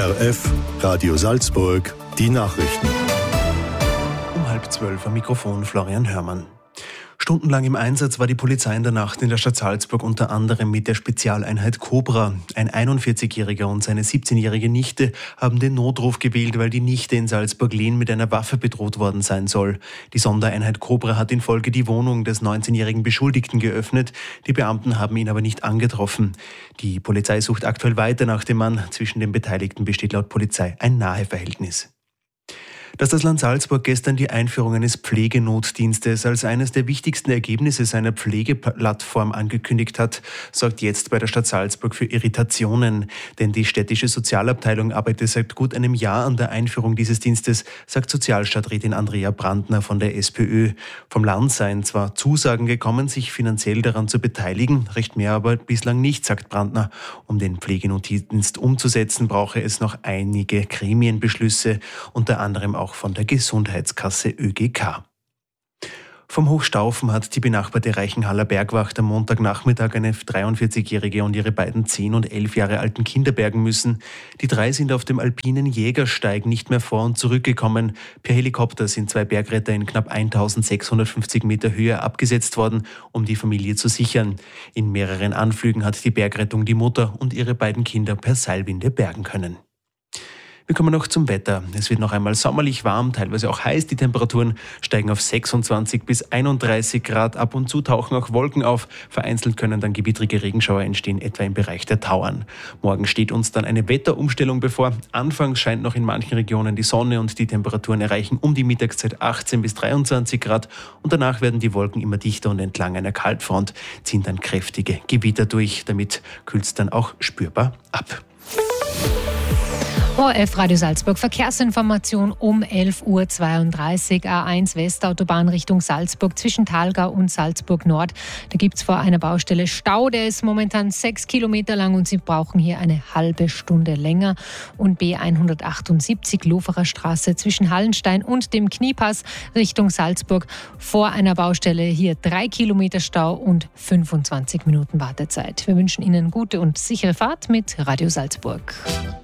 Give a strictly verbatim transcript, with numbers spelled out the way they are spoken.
O R F, Radio Salzburg, die Nachrichten. Um halb zwölf am Mikrofon Florian Hörmann. Stundenlang im Einsatz war die Polizei in der Nacht in der Stadt Salzburg, unter anderem mit der Spezialeinheit Cobra. Ein einundvierzigjähriger und seine siebzehnjährige Nichte haben den Notruf gewählt, weil die Nichte in Salzburg-Lehn mit einer Waffe bedroht worden sein soll. Die Sondereinheit Cobra hat in Folge die Wohnung des neunzehnjährigen Beschuldigten geöffnet. Die Beamten haben ihn aber nicht angetroffen. Die Polizei sucht aktuell weiter nach dem Mann. Zwischen den Beteiligten besteht laut Polizei ein Naheverhältnis. Dass das Land Salzburg gestern die Einführung eines Pflegenotdienstes als eines der wichtigsten Ergebnisse seiner Pflegeplattform angekündigt hat, sorgt jetzt bei der Stadt Salzburg für Irritationen. Denn die städtische Sozialabteilung arbeitet seit gut einem Jahr an der Einführung dieses Dienstes, sagt Sozialstadträtin Andrea Brandner von der SPÖ. Vom Land seien zwar Zusagen gekommen, sich finanziell daran zu beteiligen, recht mehr aber bislang nicht, sagt Brandner. Um den Pflegenotdienst umzusetzen, brauche es noch einige Gremienbeschlüsse, unter anderem auch auch von der Gesundheitskasse Ö G K. Vom Hochstaufen hat die benachbarte Reichenhaller Bergwacht am Montagnachmittag eine dreiundvierzigjährige und ihre beiden zehn und elf Jahre alten Kinder bergen müssen. Die drei sind auf dem alpinen Jägersteig nicht mehr vor- und zurückgekommen. Per Helikopter sind zwei Bergretter in knapp eintausendsechshundertfünfzig Meter Höhe abgesetzt worden, um die Familie zu sichern. In mehreren Anflügen hat die Bergrettung die Mutter und ihre beiden Kinder per Seilwinde bergen können. Wir kommen noch zum Wetter. Es wird noch einmal sommerlich warm, teilweise auch heiß. Die Temperaturen steigen auf sechsundzwanzig bis einunddreißig Grad. Ab und zu tauchen auch Wolken auf. Vereinzelt können dann gewittrige Regenschauer entstehen, etwa im Bereich der Tauern. Morgen steht uns dann eine Wetterumstellung bevor. Anfangs scheint noch in manchen Regionen die Sonne und die Temperaturen erreichen um die Mittagszeit achtzehn bis dreiundzwanzig Grad. Und danach werden die Wolken immer dichter und entlang einer Kaltfront ziehen dann kräftige Gewitter durch. Damit kühlt es dann auch spürbar ab. O R F Radio Salzburg Verkehrsinformation um elf Uhr zweiunddreißig. A eins Westautobahn Richtung Salzburg zwischen Thalgau und Salzburg Nord. Da gibt es vor einer Baustelle Stau. Der ist momentan sechs Kilometer lang und Sie brauchen hier eine halbe Stunde länger. Und B hundertachtundsiebzig Loferer Straße zwischen Hallenstein und dem Kniepass Richtung Salzburg. Vor einer Baustelle hier drei Kilometer Stau und fünfundzwanzig Minuten Wartezeit. Wir wünschen Ihnen gute und sichere Fahrt mit Radio Salzburg.